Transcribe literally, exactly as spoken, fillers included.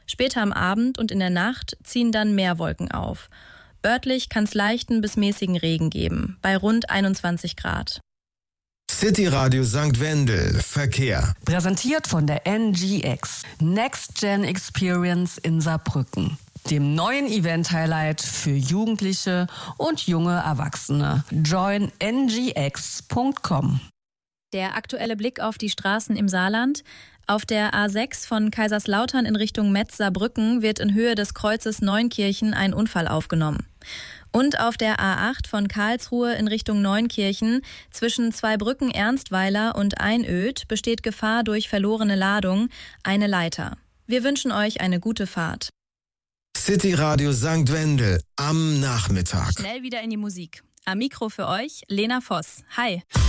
Später am Abend und in der Nacht ziehen dann mehr Wolken auf. Örtlich kann es leichten bis mäßigen Regen geben, bei rund einundzwanzig Grad. City Radio Sankt Wendel, Verkehr. Präsentiert von der N G X, Next Gen Experience in Saarbrücken, dem neuen Event-Highlight für Jugendliche und junge Erwachsene. join n g x punkt com. Der aktuelle Blick auf die Straßen im Saarland. Auf der A sechs von Kaiserslautern in Richtung Metz-Saarbrücken wird in Höhe des Kreuzes Neunkirchen ein Unfall aufgenommen. Und auf der A acht von Karlsruhe in Richtung Neunkirchen zwischen zwei Brücken Ernstweiler und Einöd besteht Gefahr durch verlorene Ladung, eine Leiter. Wir wünschen euch eine gute Fahrt. City Radio Sankt Wendel am Nachmittag. Schnell wieder in die Musik. Am Mikro für euch Lena Voss. Hi.